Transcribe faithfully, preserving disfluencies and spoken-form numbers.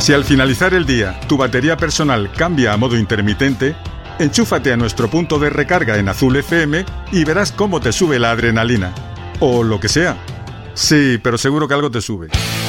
Si al finalizar el día tu batería personal cambia a modo intermitente, enchúfate a nuestro punto de recarga en Azul F M y verás cómo te sube la adrenalina. O lo que sea. Sí, pero seguro que algo te sube.